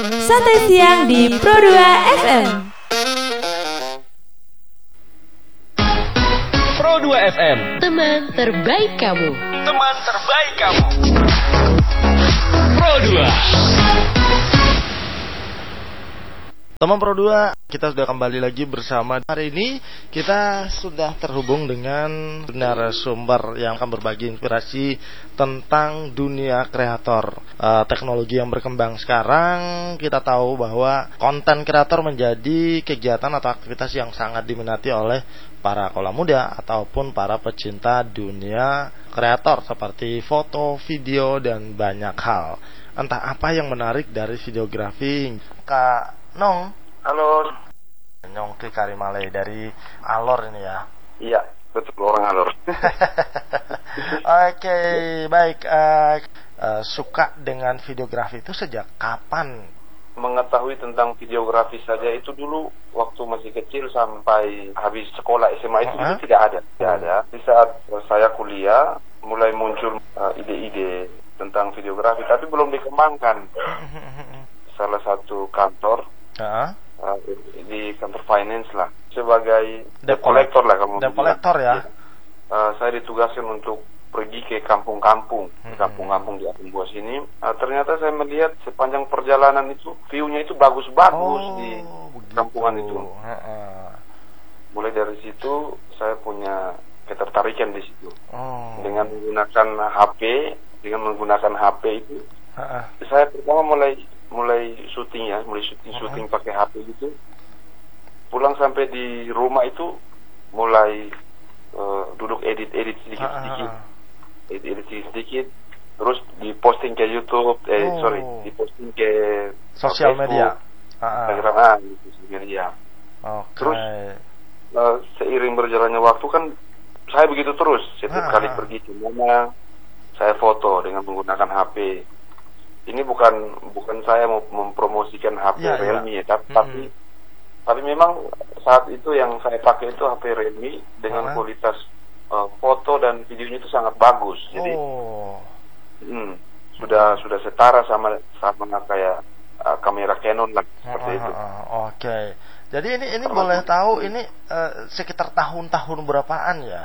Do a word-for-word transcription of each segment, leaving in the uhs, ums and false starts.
Santai Siang di Pro dua F M. Pro dua F M, teman terbaik kamu. Teman terbaik kamu. Pro dua. Teman Pro dua, kita sudah kembali lagi bersama. Hari ini kita sudah terhubung dengan narasumber yang akan berbagi inspirasi tentang dunia kreator. uh, Teknologi yang berkembang sekarang, kita tahu bahwa konten kreator menjadi kegiatan atau aktivitas yang sangat diminati oleh para kaula muda ataupun para pecinta dunia kreator seperti foto, video, dan banyak hal. Entah apa yang menarik dari videografi. Kak Nong, halo. Nyong Ki Karimale dari Alor ini ya. Iya, betul, orang Alor. Oke, baik. Uh, uh, suka dengan videografi itu sejak kapan? Mengetahui tentang videografi saja itu dulu waktu masih kecil sampai habis sekolah S M A itu, uh-huh. itu tidak ada, tidak ada. Di saat saya kuliah mulai muncul uh, ide-ide tentang videografi, tapi belum dikembangkan. Salah satu kantor. Uh-huh. Uh, di kantor finance lah, sebagai debt collector lah kamu. Debt collector ya. Uh, saya ditugaskan untuk pergi ke kampung-kampung, hmm. kampung-kampung di Atung Buah sini. Uh, ternyata saya melihat sepanjang perjalanan itu view-nya itu bagus-bagus oh, di begitu. Kampungan itu. Uh-uh. Mulai dari situ saya punya ketertarikan di situ. Oh. Dengan menggunakan H P, dengan menggunakan H P itu, uh-uh. saya pertama mulai mulai syuting ya, mulai syuting syuting uh-huh. pakai H P gitu. Pulang sampai di rumah itu mulai uh, duduk edit edit sedikit sedikit, uh-huh. edit edit sedikit sedikit, terus diposting ke YouTube, eh oh. sorry, diposting ke sosial media, uh-huh. Instagram, ah, gitu, sosial media. Okay. Terus uh, seiring berjalannya waktu kan saya begitu terus, setiap uh-huh. kali pergi ke mana saya foto dengan menggunakan H P. Ini bukan bukan saya mau mempromosikan H P ya, Realme ya, tapi, mm-hmm. tapi tapi memang saat itu yang saya pakai itu H P Realme dengan uh-huh. kualitas uh, foto dan videonya itu sangat bagus. Jadi oh. hmm, sudah sudah setara sama sama kayak uh, kamera Canon lah seperti uh-huh. itu. Oke. Okay. Jadi ini ini Termasuk, boleh tahu ini uh, sekitar tahun-tahun berapaan ya?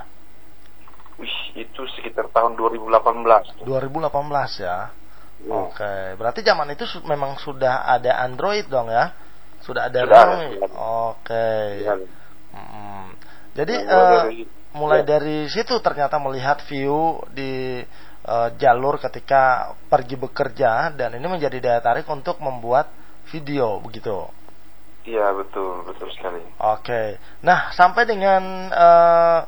Wih, itu sekitar tahun dua ribu delapan belas. dua ribu delapan belas ya. Hmm. Oke, okay. Berarti zaman itu su- memang sudah ada Android dong ya? Sudah ada Realme. Oke. Okay. Hmm. Jadi nah, uh, dari, mulai ya. dari situ ternyata melihat view di uh, jalur ketika pergi bekerja dan ini menjadi daya tarik untuk membuat video begitu. Iya, betul, betul sekali. Oke. Okay. Nah, sampai dengan uh,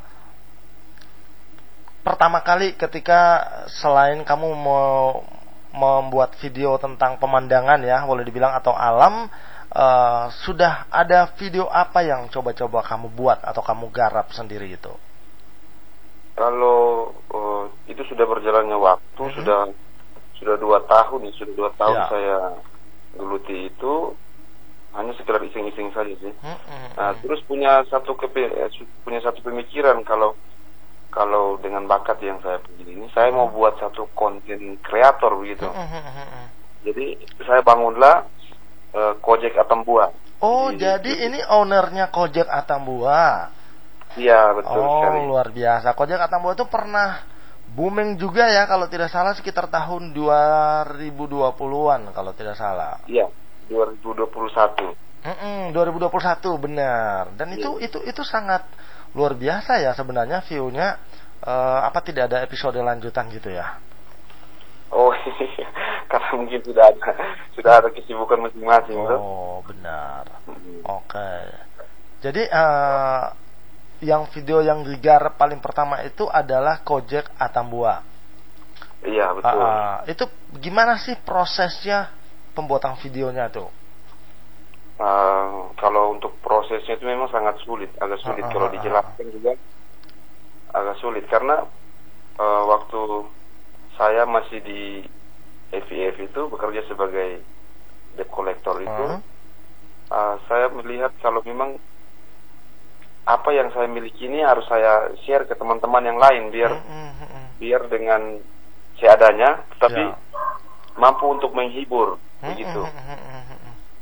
pertama kali ketika selain kamu mau membuat video tentang pemandangan ya, boleh dibilang atau alam, uh, sudah ada video apa yang coba-coba kamu buat atau kamu garap sendiri itu? Kalau uh, itu sudah berjalannya waktu, mm-hmm. sudah sudah dua tahun, sudah dua tahun ya. Saya geluti itu hanya sekedar iseng-iseng saja sih. Mm-hmm. Nah, terus punya satu kepe, punya satu pemikiran kalau kalau dengan bakat yang saya punya ini, saya mau buat satu konten kreator begitu. Mm-hmm. Jadi saya bangunlah uh, Kojek Atambua. Oh, jadi, jadi ini ownernya Kojek Atambua. Iya, betul oh, sekali. Oh, luar biasa. Kojek Atambua itu pernah booming juga ya, kalau tidak salah sekitar tahun dua ribu dua puluhan kalau tidak salah. Iya, dua ribu dua puluh satu. Mm-mm, dua ribu dua puluh satu benar. Dan yeah. itu itu itu sangat luar biasa ya sebenarnya view-nya. Uh, apa tidak ada episode lanjutan gitu ya? Oh, karena mungkin sudah ada sudah ada kesibukan masing-masing. Oh, tuh. Benar. Hmm. Oke. Okay. Jadi uh, yang video yang digarap paling pertama itu adalah Kojek Atambua. Iya, betul. Uh, itu gimana sih prosesnya pembuatan videonya tuh? Uh, kalau untuk prosesnya itu memang sangat sulit, agak sulit uh, kalau dijelaskan juga agak sulit karena uh, waktu saya masih di F I F itu bekerja sebagai debt collector itu, uh. Uh, saya melihat kalau memang apa yang saya miliki ini harus saya share ke teman-teman yang lain biar uh, uh, uh. biar dengan seadanya, tetapi yeah. mampu untuk menghibur, begitu.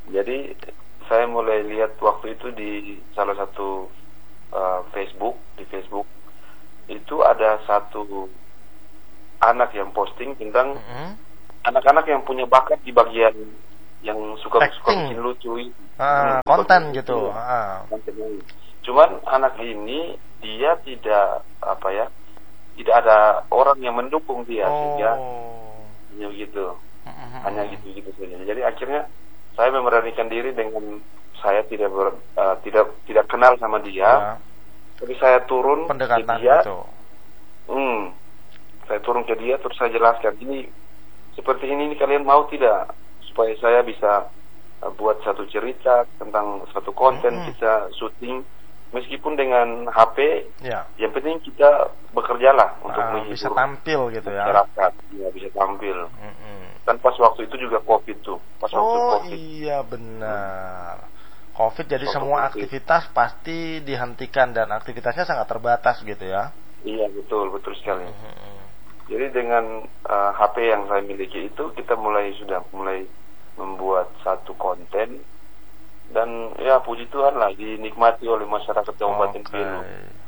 Jadi saya mulai lihat waktu itu di salah satu uh, Facebook, di Facebook itu ada satu anak yang posting tentang Mm-hmm. anak-anak yang punya bakat di bagian yang suka suka Acting. bikin lucu itu. Ah, Hmm, konten bagian gitu. lucu. Ah. Konten ini. Cuman anak ini dia tidak apa ya, tidak ada orang yang mendukung dia sehingga Oh. hanya gitu, Mm-hmm. hanya gitu-gitu saja. Jadi akhirnya saya memberanikan diri dengan saya tidak ber, uh, tidak tidak kenal sama dia, Ya, tapi saya turun ke pendekatan dia, itu. hmm, saya turun ke dia terus saya jelaskan ini seperti ini, ini kalian mau tidak supaya saya bisa uh, buat satu cerita tentang satu konten Mm-hmm. kita syuting meskipun dengan H P, Ya. yang penting kita bekerjalah untuk Ah, menghibur bisa tampil gitu ya. masyarakat, ya bisa tampil. Mm-mm. Dan pas waktu itu juga COVID tuh, pas waktu Oh COVID. iya benar. Covid jadi Waktu semua COVID. aktivitas pasti dihentikan dan aktivitasnya sangat terbatas gitu ya. Iya betul, betul sekali. Mhm. Jadi dengan uh, H P yang saya miliki itu kita mulai sudah mulai membuat satu konten dan ya puji Tuhan lah dinikmati oleh masyarakat Kabupaten Oke. Pilu.